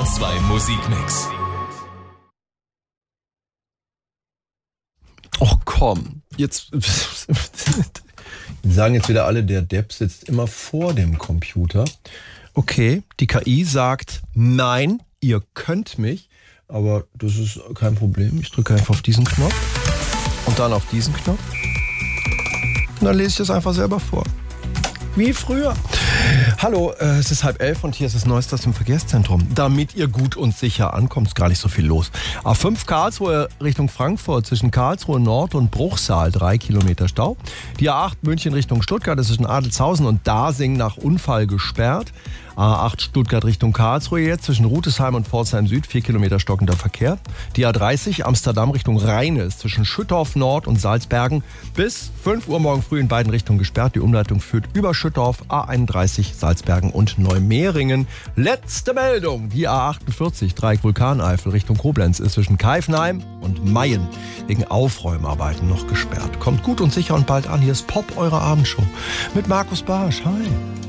SWR2 Musikmix. Och komm, jetzt sagen jetzt wieder alle, der Depp sitzt immer vor dem Computer. Okay, die KI sagt, nein, ihr könnt mich, aber das ist kein Problem. Ich drücke einfach auf diesen Knopf und dann auf diesen Knopf. Und dann lese ich das einfach selber vor. Wie früher. Hallo, es ist 10:30 und hier ist das Neueste aus dem Verkehrszentrum. Damit ihr gut und sicher ankommt, ist gar nicht so viel los. A5 Karlsruhe Richtung Frankfurt zwischen Karlsruhe Nord und Bruchsal 3 Kilometer Stau. Die A8 München Richtung Stuttgart ist zwischen Adelzhausen und Dasing nach Unfall gesperrt. A8 Stuttgart Richtung Karlsruhe jetzt zwischen Rutesheim und Pforzheim Süd 4 Kilometer stockender Verkehr. Die A30 Amsterdam Richtung Rheine ist zwischen Schüttorf Nord und Salzbergen bis 5 Uhr morgen früh in beiden Richtungen gesperrt. Die Umleitung führt über Schüttorf, A31 Salzbergen und Neumehringen. Letzte Meldung, die A48 Dreieck Vulkaneifel Richtung Koblenz ist zwischen Keifenheim und Mayen wegen Aufräumarbeiten noch gesperrt. Kommt gut und sicher und bald an. Hier ist Pop, eure Abendshow mit Markus Barsch. Hi.